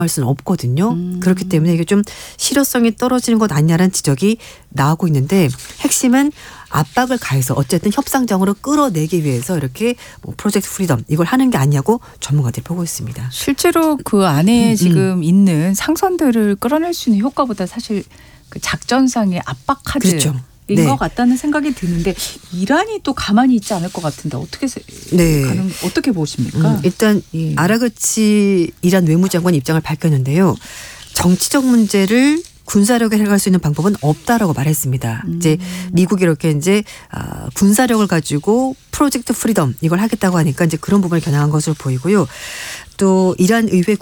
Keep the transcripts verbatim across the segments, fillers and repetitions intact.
할 수는 없거든요. 음. 그렇기 때문에 이게 좀 실효성이 떨어지는 것 아니냐라는 지적이 나오고 있는데 핵심은 압박을 가해서 어쨌든 협상장으로 끌어내기 위해서 이렇게 뭐 프로젝트 프리덤 이걸 하는 게 아니냐고 전문가들이 보고 있습니다. 실제로 그 안에 음, 지금 음. 있는 상선들을 끌어낼 수 있는 효과보다 사실 그 작전상의 압박 카드. 그렇죠. 인 네. 것 같다는 생각이 드는데 이란이 또 가만히 있지 않을 것 같은데 어떻게 네. 가능 어떻게 보십니까? 음, 일단 예. 아라그치 이란 외무장관 입장을 밝혔는데요. 정치적 문제를 군사력에 해결할 수 있는 방법은 없다라고 말했습니다. 음. 이제 미국이 이렇게 이제 아, 군사력을 가지고 프로젝트 프리덤 이걸 하겠다고 하니까 이제 그런 부분을 겨냥한 것으로 보이고요. 또 이란 의회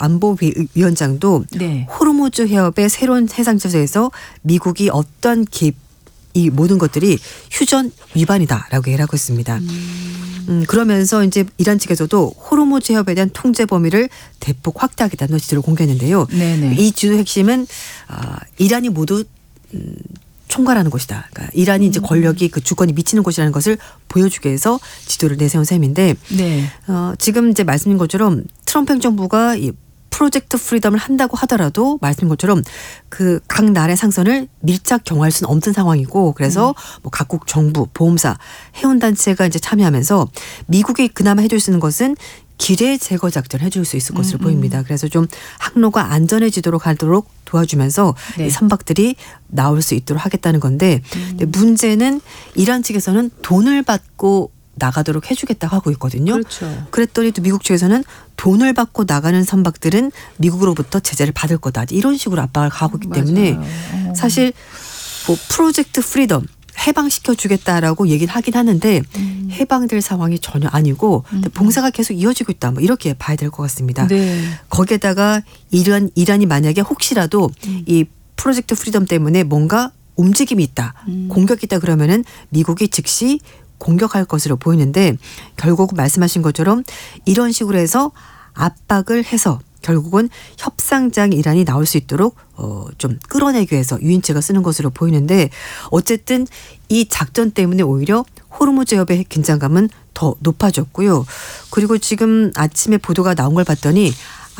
국가안보위원장도 네. 호르무즈 해협의 새로운 해상제도에서 미국이 어떤 개입 이 모든 것들이 휴전 위반이다라고 얘기를 하고 있습니다. 음. 음, 그러면서 이제 이란 측에서도 호르무즈 해협에 대한 통제 범위를 대폭 확대하겠다는 지도를 공개했는데요. 네네. 이 지도 핵심은 어, 이란이 모두 음, 총괄하는 곳이다. 그러니까 이란이 이제 권력이 그 주권이 미치는 곳이라는 것을 보여주기 위해서 지도를 내세운 셈인데 네. 어, 지금 이제 말씀인 것처럼 트럼프 행정부가 이 프로젝트 프리덤을 한다고 하더라도 말씀인 것처럼 그 각 나라의 상선을 밀착 경호할 수는 없는 상황이고 그래서 뭐 각국 정부, 보험사, 해운단체가 이제 참여하면서 미국이 그나마 해줄 수 있는 것은 기뢰 제거 작전을 해줄 수 있을 것으로 음, 음. 보입니다. 그래서 좀 항로가 안전해지도록 하도록 도와주면서 네. 이 선박들이 나올 수 있도록 하겠다는 건데 음. 근데 문제는 이란 측에서는 돈을 받고 나가도록 해주겠다고 하고 있거든요. 그렇죠. 그랬더니 또 미국 측에서는 돈을 받고 나가는 선박들은 미국으로부터 제재를 받을 거다. 이런 식으로 압박을 가하고 있기 때문에 맞아요. 어. 사실 뭐 프로젝트 프리덤 해방시켜 주겠다라고 얘기는 하긴 하는데 음. 해방될 상황이 전혀 아니고 음. 봉사가 계속 이어지고 있다. 뭐 이렇게 봐야 될 것 같습니다. 네. 거기에다가 이란 이란이 만약에 혹시라도 음. 이 프로젝트 프리덤 때문에 뭔가 움직임이 있다, 음. 공격이 있다 그러면은 미국이 즉시 공격할 것으로 보이는데 결국 말씀하신 것처럼 이런 식으로 해서 압박을 해서 결국은 협상장 이란이 나올 수 있도록 어, 좀 끌어내기 위해서 유인체가 쓰는 것으로 보이는데 어쨌든 이 작전 때문에 오히려 호르무즈 해협의 긴장감은 더 높아졌고요. 그리고 지금 아침에 보도가 나온 걸 봤더니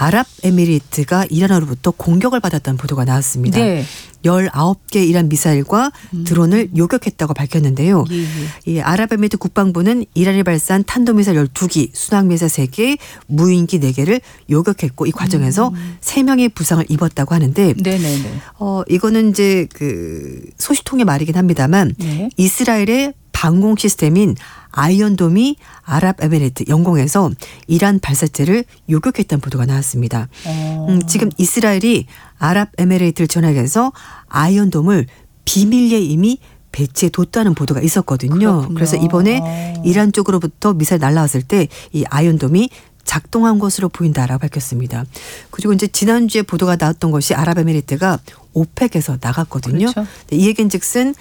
아랍에미리트가 이란으로부터 공격을 받았다는 보도가 나왔습니다. 네. 열아홉 개 이란 미사일과 드론을 요격했다고 밝혔는데요. 예, 예. 이 아랍에미리트 국방부는 이란이 발사한 탄도미사일 열두 기, 순항미사일 세 개, 무인기 네 개를 요격했고 이 과정에서 음. 세 명의 부상을 입었다고 하는데 네네네. 어, 이거는 이제 그 소식통의 말이긴 합니다만 네. 이스라엘의 방공 시스템인 아이언돔이 아랍에미리트 영공에서 이란 발사체를 요격했다는 보도가 나왔습니다. 어. 음, 지금 이스라엘이 아랍에미리트를 전화해서 아이언돔을 비밀리에 이미 배치해 뒀다는 보도가 있었거든요. 그렇군요. 그래서 이번에 어. 이란 쪽으로부터 미사일 날라왔을 때 이 아이언돔이 작동한 것으로 보인다라고 밝혔습니다. 그리고 이제 지난주에 보도가 나왔던 것이 아랍에미리트가 오펙에서 나갔거든요. 그렇죠. 이 얘기인즉슨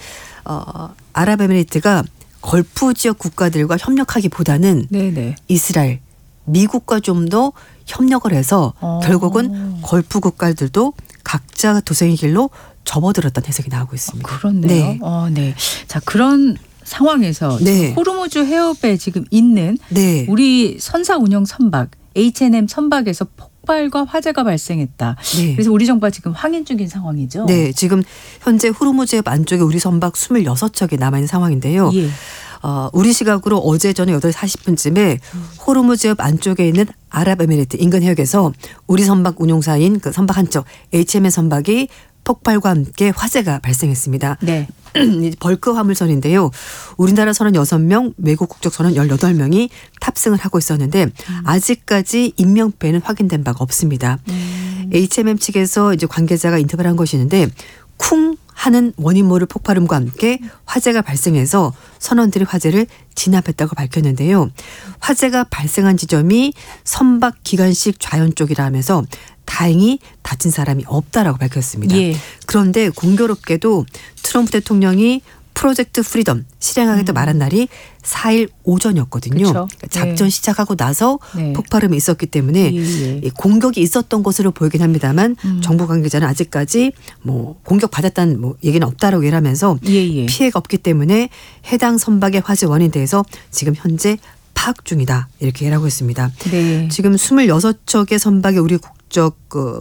어, 아랍에미리트가 걸프 지역 국가들과 협력하기보다는 네네. 이스라엘, 미국과 좀 더 협력을 해서 어. 결국은 걸프 국가들도 각자 도생의 길로 접어들었다는 해석이 나오고 있습니다. 그렇네요. 네. 어, 네. 자, 그런 상황에서 네. 호르무즈 해협에 지금 있는 네. 우리 선사 운영 선박 에이치앤엠 선박에서 폭발과 화재가 발생했다. 네. 그래서 우리 정부가 지금 확인 중인 상황이죠. 네, 지금 현재 호르무즈 해협 안쪽에 우리 선박 이십육 척이 남아있는 상황인데요. 예. 어, 우리 시각으로 어제 저녁 여덟 시 사십 분쯤에 호르무즈 해협 안쪽에 있는 아랍에미리트 인근 해역에서 우리 선박 운용사인 그 선박 한 척 에이치엠엠 선박이 폭발과 함께 화재가 발생했습니다. 네. 벌크 화물선인데요. 우리나라 선원 여섯 명, 외국 국적 선원 열여덟 명이 탑승을 하고 있었는데 아직까지 인명피해는 확인된 바가 없습니다. 음. 에이치엠엠 측에서 이제 관계자가 인터뷰를 한 것이 있는데 쿵 하는 원인 모를 폭발음과 함께 화재가 발생해서 선원들이 화재를 진압했다고 밝혔는데요. 화재가 발생한 지점이 선박 기관식 좌연 쪽이라 하면서 다행히 다친 사람이 없다라고 밝혔습니다. 예. 그런데 공교롭게도 트럼프 대통령이 프로젝트 프리덤 실행하겠다 음. 말한 날이 사 일 오전이었거든요. 그쵸. 그러니까 작전 네. 시작하고 나서 네. 폭발음이 있었기 때문에 예, 예. 이 공격이 있었던 것으로 보이긴 합니다만 음. 정부 관계자는 아직까지 뭐 공격 받았다는 뭐 얘기는 없다라고 얘기하면서 예, 예. 피해가 없기 때문에 해당 선박의 화재 원인에 대해서 지금 현재 파악 중이다 이렇게 얘기하고 있습니다. 네. 지금 이십육 척의 선박에 우리 국- 국적 그